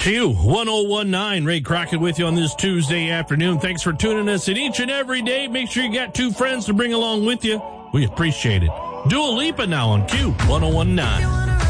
Q1019, Ray Crockett with you on this Tuesday afternoon. Thanks for tuning us in each and every day. Make sure you got two friends to bring along with you. We appreciate it. Dua Lipa now on Q1019.